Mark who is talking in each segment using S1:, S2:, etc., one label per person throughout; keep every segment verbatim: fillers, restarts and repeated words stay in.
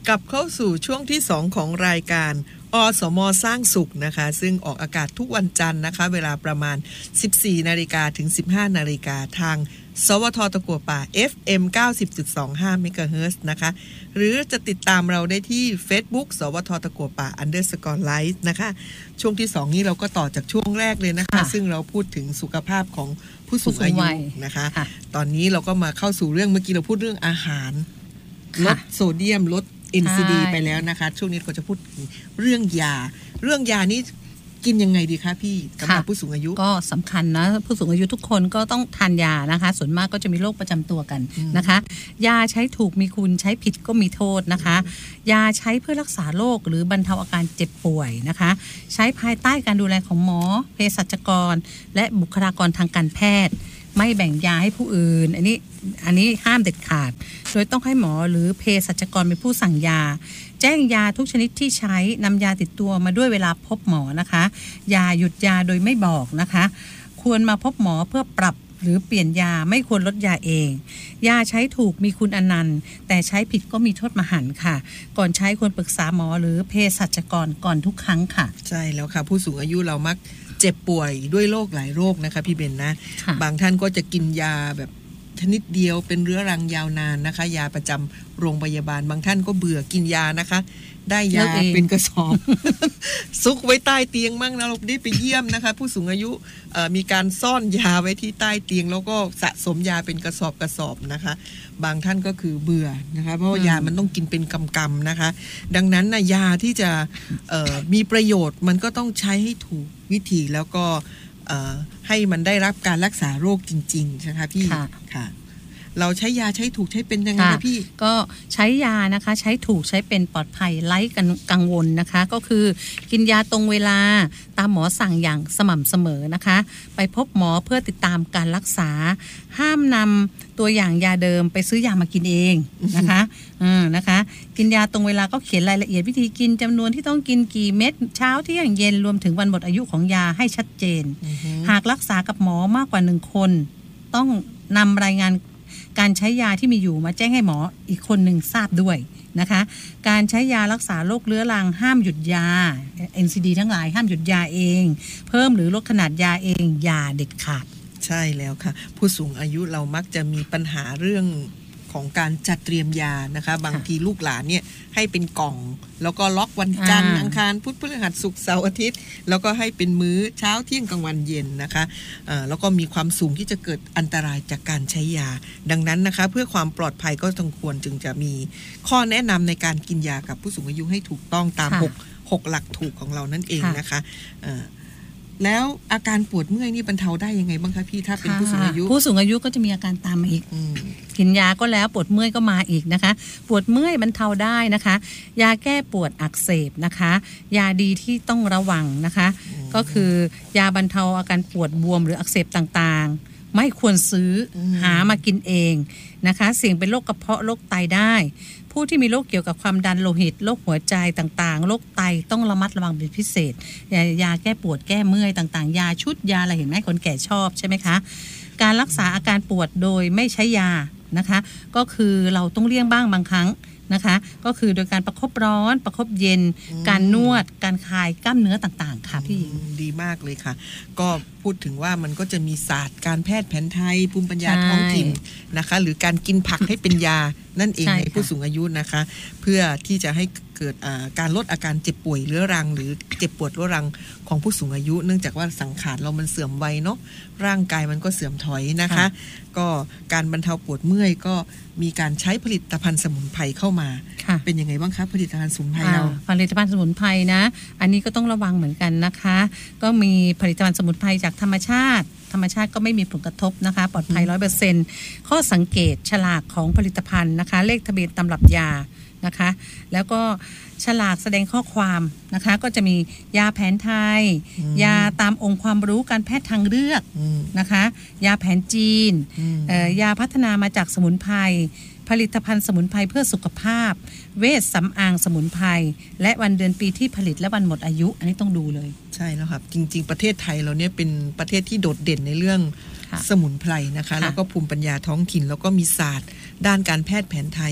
S1: กลับเข้าสู่ช่วงที่สองของรายการอสม.สร้างสุขนะคะซึ่งออกอากาศทุกวันจันทร์นะคะเวลาประมาณ สิบสี่นาฬิกา ถึง สิบห้านาฬิกาทางสวท.ตะกั่วป่า เอฟ เอ็ม เก้าสิบจุดสองห้า เมกะเฮิรตซ์นะคะหรือจะติดตามเราได้ที่ Facebook สวท.ตะกั่วป่า underscore live นะคะช่วงที่สองนี้เราก็ต่อจากช่วงแรกเลยนะคะซึ่งเราพูดถึงสุขภาพของผู้สูงอายุนะคะตอนนี้เราก็มาเข้าสู่เรื่องเมื่อกี้เราพูดเรื่องอาหารลดโซเดียมลด เอ็น ซี ดี ไปแล้วนะคะช่วงนี้ก็จะพูดเรื่องยาเรื่องยานี่กินยังไงดีคะพี่สำหรับผู้สูงอายุ
S2: ก็สำคัญนะผู้สูงอายุทุกคนก็ต้องทานยานะคะส่วนมากก็จะมีโรคประจำตัวกันนะคะยาใช้ถูกมีคุณใช้ผิดก็มีโทษนะคะยาใช้เพื่อรักษาโรคหรือบรรเทาอาการเจ็บป่วยนะคะใช้ภายใต้การดูแลของหมอเภสัชกรและบุคลากรทางการแพทย์ไม่แบ่งยาให้ผู้อื่นอันนี้อันนี้ห้ามเด็ดขาดโดยต้องให้หมอหรือเภสัชกรเป็นผู้สั่งยาแจ้งยาทุกชนิดที่ใช้นำยาติดตัวมาด้วยเวลาพบหมอนะคะอย่าหยุดยาโดยไม่บอกนะคะควรมาพบหมอเพื่อปรับหรือเปลี่ยนยาไม่ควรลดยาเองยาใช้ถูกมีคุณอนันต์แต่ใช้ผิดก็มีโทษมหันต์ค่ะก่อนใช้ควรปรึกษาหมอหรือเภสัชกรก่อนทุกครั้งค่ะ
S1: ใช่แล้วค่ะผู้สูงอายุเรามักเจ็บป่วยด้วยโรคหลายโรคนะคะพี่เบนนะบางท่านก็จะกินยาแบบชนิดเดียวเป็นเรื้อรังยาวนานนะคะยาประจำโรงพยาบาลบางท่านก็เบื่อกินยานะคะได้ยาเป็นกระสอบ ซุกไว้ใต้เตียงมั่งนะเราได้ไปเยี่ยมนะคะผู้สูงอายุมีการซ่อนยาไว้ที่ใต้เตียงแล้วก็สะสมยาเป็นกระสอบกระสอบนะคะบางท่านก็คือเบื่อนะคะเพราะว่ายามันต้องกินเป็นกำๆนะคะดังนั้นนะยาที่จะมีประโยชน์มันก็ต้องใช้ให้ถูกวิธีแล้วก็ให้มันได้รับการรักษาโรคจริงๆนะคะพี่ค่ะเราใช้ยาใช้ถูกใช้เป็นยังไงนะพี่
S2: ก็ใช้ยานะคะใช้ถูกใช้เป็นปลอดภัยไร้กังวลนะคะก็คือกินยาตรงเวลาตามหมอสั่งอย่างสม่ำเสมอนะคะไปพบหมอเพื่อติดตามการรักษาห้ามนำตัวอย่างยาเดิมไปซื้อยามากินเองนะคะอืมนะคะกินยาตรงเวลาก็เขียนรายละเอียดวิธีกินจำนวนที่ต้องกินกี่เม็ดเช้าเที่ยงเย็นรวมถึงวันหมดอายุของยาให้ชัดเจนหากรักษากับหมอมากกว่าหนึ่งคนต้องนำรายงานการใช้ยาที่มีอยู่มาแจ้งให้หมออีกคนหนึ่งทราบด้วยนะคะการใช้ยารักษาโรคเรื้อรังห้ามหยุดยา เอ็น ซี ดี ทั้งหลายห้ามหยุดยาเองเพิ่มหรือลดขนาดยาเองอย่าเด็ดขาด
S1: ใช่แล้วค่ะผู้สูงอายุเรามักจะมีปัญหาเรื่องของการจัดเตรียมยานะคะบางทีลูกหลานเนี่ยให้เป็นกล่องแล้วก็ล็อกวันจันทร์อังคารพุธพฤหัสศุกร์เสาร์อาทิตย์แล้วก็ให้เป็นมื้อเช้าเที่ยงกลางวันเย็นนะคะแล้วก็มีความสูงที่จะเกิดอันตรายจากการใช้ยาดังนั้นนะคะเพื่อความปลอดภัยก็ต้องควรจึงจะมีข้อแนะนำในการกินยากับผู้สูงอายุให้ถูกต้องตามหก หกหลักถูกของเรานั่นเองนะคะแล้วอาการปวดเมื่อยนี่บรรเทาได้ยังไงบ้างคะพี่ถ้าเป็นผู้สูงอายุ
S2: ผู้สูงอายุก็จะมีอาการตามมาอีกกินยาก็แล้วปวดเมื่อยก็มาอีกนะคะปวดเมื่อยบรรเทาได้นะคะยาแก้ปวดอักเสบนะคะยาดีที่ต้องระวังนะคะก็คือยาบรรเทาอาการปวดบวมหรืออักเสบต่างๆไม่ควรซื้อหามากินเองนะคะเสี่ยงเป็นโรคกระเพาะโรคไตได้ผู้ที่มีโรคเกี่ยวกับความดันโลหิตโรคหัวใจต่างๆโรคไตต้องระมัดระวังเป็นพิเศษยายาแก้ปวดแก้เมื่อยต่างๆยาชุดยาอะไรเห็นไหมคนแก่ชอบใช่ไหมคะการรักษาอาการปวดโดยไม่ใช้ยานะคะก็คือเราต้องเลี่ยงบ้างบางครั้งนะคะก็คือโดยการประคบร้อนประคบเย็นการนวดการคลายกล้ามเนื้อต่างๆค่ะพี่
S1: ดีมากเลยค่ะก็พูดถึงว่ามันก็จะมีศาสตร์การแพทย์แผนไทยภูมิปัญญาท้องถิ่นนะคะหรือการกินผักให้เป็นยานั่นเองในผู้สูงอายุนะคะเพื่อที่จะให้เกิดการลดอาการเจ็บป่วยเรื้อรังหรือเจ็บปวดเรื้อรังของผู้สูงอายุเนื่องจากว่าสังขารเรามันเสื่อมวัยเนาะร่างกายมันก็เสื่อมถอยนะคะก็การบรรเทาปวดเมื่อยก็มีการใช้ผลิตภัณฑ์สมุนไพรเข้ามาเป็นยังไงบ้างคะผลิตภัณฑ์สมุนไพรเรา
S2: ผลิตภัณฑ์สมุนไพรนะอันนี้ก็ต้องระวังเหมือนกันนะคะก็มีผลิตภัณฑ์สมุนไพรจากธรรมชาติธรรมชาติก็ไม่มีผลกระทบนะคะปลอดภัย ร้อยเปอร์เซ็นต์ ข้อสังเกตฉลากของผลิตภัณฑ์นะคะเลขทะเบียนตำรับยานะคะแล้วก็ฉลากแสดงข้อความนะคะก็จะมียาแผนไทยยาตามองค์ความรู้การแพทย์ทางเลือกนะคะยาแผนจีนยาพัฒนามาจากสมุนไพรผลิตภัณฑ์สมุนไพรเพื่อสุขภาพเวชสำอางสมุนไพรและวันเดือนปีที่ผลิตและวันหมดอายุอันนี้ต้องดูเลย
S1: ใช่แล้วครับจริงๆประเทศไทยเราเนี่ยเป็นประเทศที่โดดเด่นในเรื่องสมุนไพรนะคะแล้วก็ภูมิปัญญาท้องถิ่นแล้วก็มีศาสตร์ด้านการแพทย์แผนไทย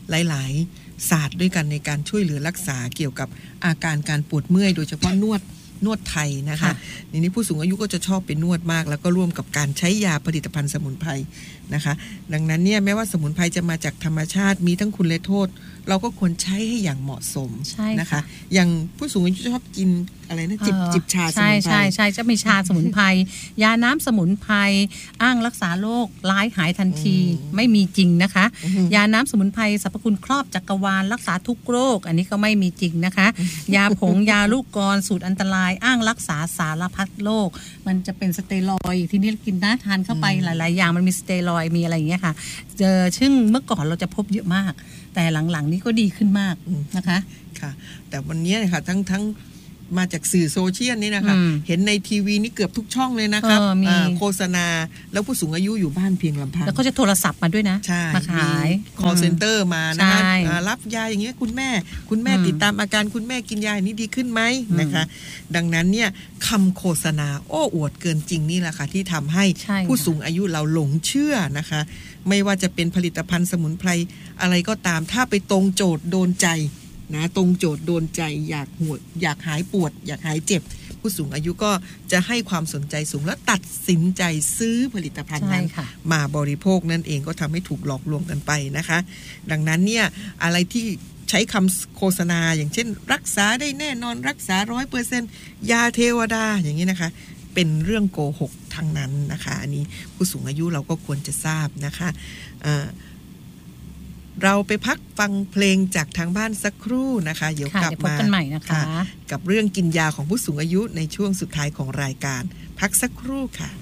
S1: หลายๆศาสตร์ด้วยกันในการช่วยเหลือรักษาเกี่ยวกับอาการการปวดเมื่อยโดยเฉพาะนวดนวดไทยนะคะในนี้ผู้สูงอายุก็จะชอบไปนวดมากแล้วก็ร่วมกับการใช้ยาผลิตภัณฑ์สมุนไพรนะคะดังนั้นเนี่ยแม้ว่าสมุนไพรจะมาจากธรรมชาติมีทั้งคุณและโทษเราก็ควรใช้ให้อย่างเหมาะสมนะคะอย่างผู้สูงอายุชอบกินอะไรนะจิบจิบชาสมุนไพร
S2: ใช่ใช่จะมีชาสมุนไพรยาน้ำสมุนไพรอ้างรักษาโรคร้ายหายทันทีไม่มีจริงนะคะยาน้ำสมุนไพรสรรพคุณครอบจักรวาลรักษาทุกโรคอันนี้ก็ไม่มีจริงนะคะยาผงยาลูกกรสูตรอันตรายอ้างรักษาสารพัดโรคมันจะเป็นสเตียรอยด์ที่นี่กินนะทานเข้าไปหลายๆอย่างมันมีสเตียรอยด์มีอะไรอย่างเงี้ยค่ะเจอซึ่งเมื่อก่อนเราจะพบเยอะมากแต่หลังๆนี้ก็ดีขึ้นมากนะคะ
S1: ค่ะแต่วันนี้นะคะทั้งทั้งมาจากสื่อโซเชียลนี่นะคะเห็นในทีวีนี่เกือบทุกช่องเลยนะครับโฆษณาแล้วผู้สูงอายุอยู่บ้านเพียงลำพัง
S2: แล้วก็จะโทรศัพท์มาด้วยนะมาขาย
S1: call center มานะคะรับยาอย่างเงี้ยคุณแม่คุณแม่ติดตามอาการคุณแม่กินยาอย่างนี้ดีขึ้นไหมนะคะดังนั้นเนี่ยคำโฆษณาโอ้อวดเกินจริงนี่แหละค่ะที่ทำให้ผู้สูงอายุเราหลงเชื่อนะคะไม่ว่าจะเป็นผลิตภัณฑ์สมุนไพรอะไรก็ตามถ้าไปตรงโจทย์โดนใจนะตรงโจทย์โดนใจอยากหัวอยากหายปวดอยากหายเจ็บผู้สูงอายุก็จะให้ความสนใจสูงและตัดสินใจซื้อผลิตภัณฑ์นั้นมาบริโภคนั่นเองก็ทำให้ถูกหลอกลวงกันไปนะคะดังนั้นเนี่ยอะไรที่ใช้คำโฆษณาอย่างเช่นรักษาได้แน่นอนรักษา ร้อยเปอร์เซ็นต์ ยาเทวดาอย่างนี้นะคะเป็นเรื่องโกหกทั้งนั้นนะคะอันนี้ผู้สูงอายุเราก็ควรจะทราบนะคะอ่าเราไปพักฟังเพลงจากทางบ้านสักครู่นะคะเดี๋ยวกลับมา
S2: กันใหม่นะคะ
S1: กับเรื่องกินยาของผู้สูงอายุในช่วงสุดท้ายของรายการพักสักครู่ค่ะ